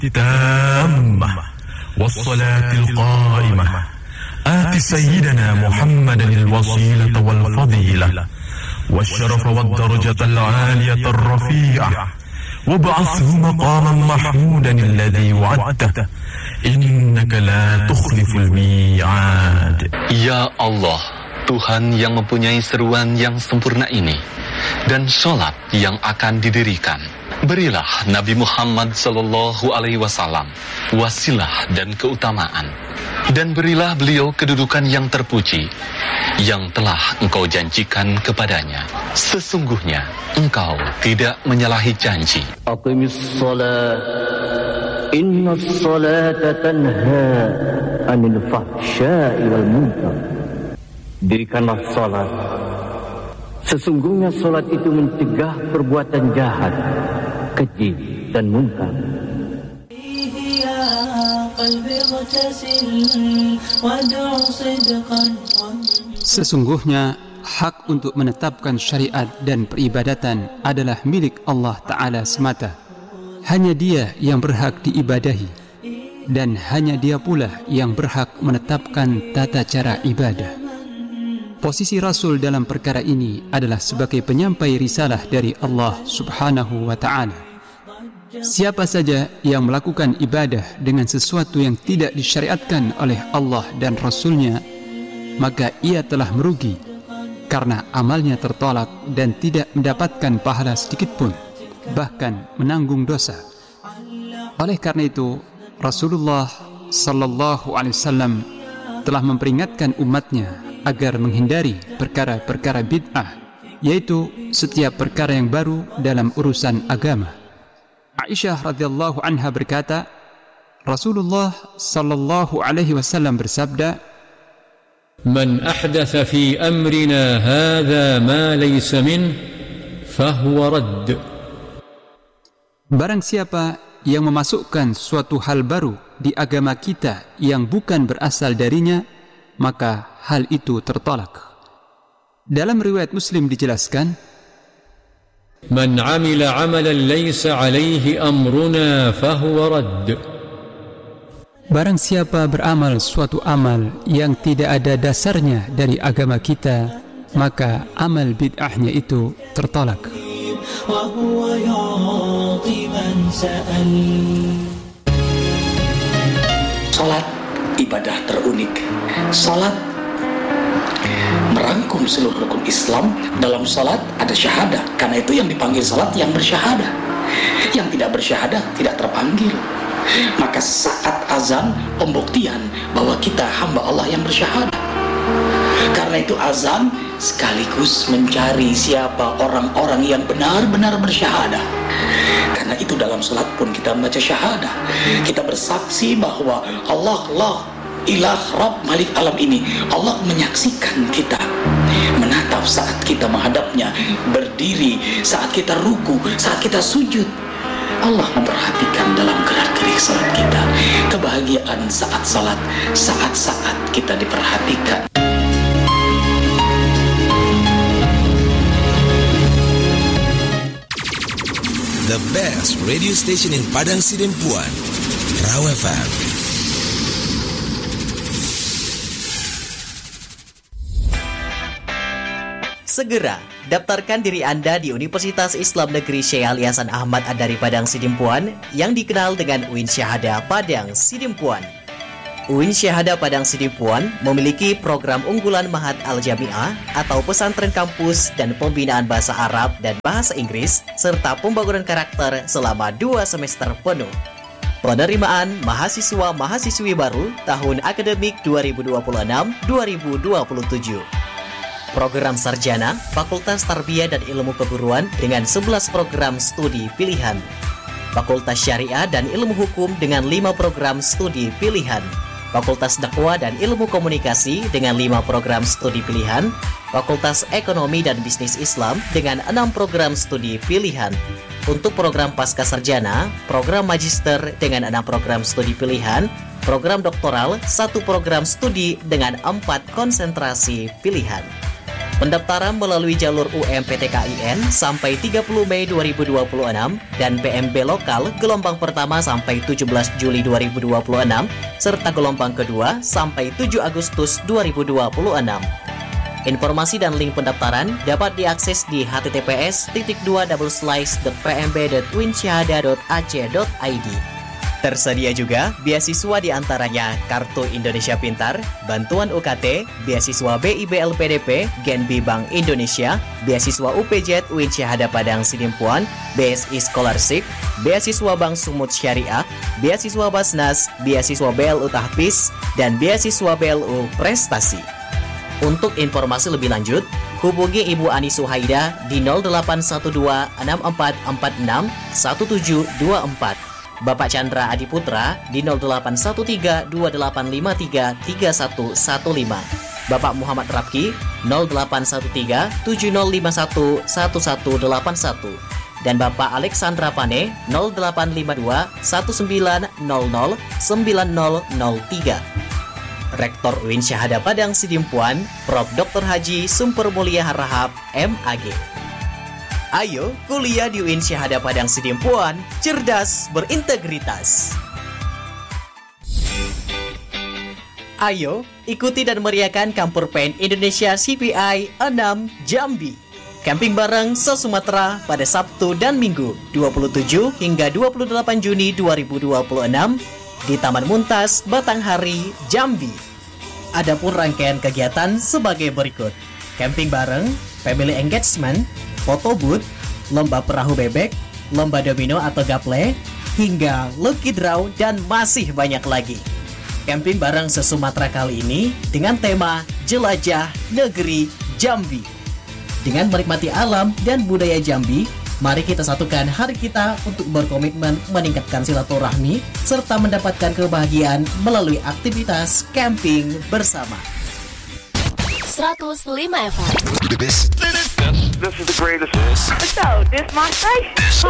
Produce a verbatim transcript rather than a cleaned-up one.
تامة والصلاة القائمة آت سيدنا محمدا الوسيلة والفضيلة والشرف والدرجة العالية الرفيعة وابعثه مقاما محمودا الذي وعدته إنك لا تخلف الميعاد. Ya Allah, Tuhan yang mempunyai seruan yang sempurna ini dan sholat yang akan didirikan, berilah Nabi Muhammad Sallallahu Alaihi Wasallam wasilah dan keutamaan, dan berilah beliau kedudukan yang terpuji yang telah Engkau janjikan kepadanya. Sesungguhnya Engkau tidak menyalahi janji. Aqimis shalah, inna sholata tanha anil fahsya'i wal munkar. Dirikanlah salat, sesungguhnya salat itu mencegah perbuatan jahat, keji dan munkar. Sesungguhnya hak untuk menetapkan syariat dan peribadatan adalah milik Allah Ta'ala semata. Hanya Dia yang berhak diibadahi, dan hanya Dia pula yang berhak menetapkan tata cara ibadah. Posisi Rasul dalam perkara ini adalah sebagai penyampai risalah dari Allah Subhanahu wa Ta'ala. Siapa saja yang melakukan ibadah dengan sesuatu yang tidak disyariatkan oleh Allah dan Rasulnya, maka ia telah merugi, karena amalnya tertolak dan tidak mendapatkan pahala sedikit pun, bahkan menanggung dosa. Oleh karena itu, Rasulullah Sallallahu Alaihi Wasallam telah memperingatkan umatnya agar menghindari perkara-perkara bid'ah, yaitu setiap perkara yang baru dalam urusan agama. Aisyah radhiyallahu anha berkata, Rasulullah sallallahu alaihi wasallam bersabda, "Man ahdatha fi amrina hadha ma laysa min, fahuwa radd." Barang siapa yang memasukkan suatu hal baru di agama kita yang bukan berasal darinya, maka hal itu tertolak. Dalam riwayat Muslim dijelaskan, "Man 'amila 'amalan laysa 'alaihi amruna fahuwa radd." Barang siapa beramal suatu amal yang tidak ada dasarnya dari agama kita, maka amal bid'ahnya itu tertolak. Salat ibadah terunik. Salat merangkum seluruh rukun Islam. Dalam salat ada syahadah, karena itu yang dipanggil salat yang bersyahadah. Yang tidak bersyahadah tidak terpanggil. Maka saat azan, pembuktian bahwa kita hamba Allah yang bersyahadah. Karena itu azan sekaligus mencari siapa orang-orang yang benar-benar bersyahadah. Karena itu dalam salat pun kita membaca syahadah. Kita bersaksi bahwa Allah, Allah, Ilah, Rabb, Malik alam ini, Allah menyaksikan kita, menatap saat kita menghadapnya, berdiri, saat kita ruku, saat kita sujud. Allah memperhatikan dalam gerak-gerik salat kita. Kebahagiaan saat salat, saat-saat kita diperhatikan. The best radio station in Padang Sidempuan, Raw F M. Segera daftarkan diri Anda di Universitas Islam Negeri Syekh Ali Hasan Ahmad Ad-Dari Padang Sidempuan yang dikenal dengan U I N Syahada Padang Sidempuan. U I N Syahada Padang Sidempuan memiliki program unggulan Mahat Al-Jami'ah atau pesantren kampus dan pembinaan bahasa Arab dan bahasa Inggris serta pembangunan karakter selama dua semester penuh. Penerimaan mahasiswa-mahasiswi baru tahun akademik dua ribu dua puluh enam dua ribu dua puluh tujuh. Program Sarjana, Fakultas Tarbiyah dan Ilmu Keguruan dengan sebelas program studi pilihan. Fakultas Syariah dan Ilmu Hukum dengan lima program studi pilihan. Fakultas Dakwah dan Ilmu Komunikasi dengan lima program studi pilihan. Fakultas Ekonomi dan Bisnis Islam dengan enam program studi pilihan. Untuk program Pasca Sarjana, program Magister dengan enam program studi pilihan. Program Doktoral, satu program studi dengan empat konsentrasi pilihan. Pendaftaran melalui jalur U M P T K I N sampai tiga puluh Mei dua ribu dua puluh enam dan P M B lokal gelombang pertama sampai tujuh belas Juli dua ribu dua puluh enam serta gelombang kedua sampai tujuh Agustus dua ribu dua puluh enam. Informasi dan link pendaftaran dapat diakses di h t t p s titik dua double slash dot p m b dot winsyahada dot a c dot i d. Tersedia juga beasiswa diantaranya Kartu Indonesia Pintar, Bantuan U K T, Beasiswa B I B L P D P, Genbi Bank Indonesia, Beasiswa U P J U I N Syahada Padang Sidimpuan, B S I Scholarship, Beasiswa Bank Sumut Syariah, Beasiswa Basnas, Beasiswa B L U Tahfiz, dan Beasiswa B L U Prestasi. Untuk informasi lebih lanjut, hubungi Ibu Ani Suhaida di nol delapan satu dua enam empat empat enam satu tujuh dua empat. Bapak Chandra Adiputra di nol delapan satu tiga dua delapan lima tiga tiga satu satu lima. Bapak Muhammad Rafki nol delapan satu tiga tujuh nol lima satu satu satu delapan satu. Dan Bapak Alexandra Pane nol delapan lima dua satu sembilan nol nol sembilan nol nol tiga. Rektor U I N Syahada Padang Sidimpuan, Profesor Doktor Haji Sumper Mulia Harahap, M A G. Ayo kuliah di U I N Syahada Padang Sidimpuan, cerdas berintegritas. Ayo ikuti dan meriahkan Campurpen Indonesia C P I enam Jambi. Camping bareng se-Sumatera pada Sabtu dan Minggu dua puluh tujuh hingga dua puluh delapan Juni dua ribu dua puluh enam di Taman Muntas, Batanghari, Jambi. Adapun rangkaian kegiatan sebagai berikut: camping bareng, family engagement, foto booth, lomba perahu bebek, lomba domino atau gaple, hingga lucky draw, dan masih banyak lagi. Camping bareng se-Sumatera kali ini dengan tema Jelajah Negeri Jambi. Dengan menikmati alam dan budaya Jambi, mari kita satukan hari kita untuk berkomitmen meningkatkan silaturahmi serta mendapatkan kebahagiaan melalui aktivitas camping bersama. seratus lima F M. This, this, this is the greatest. So, this my station.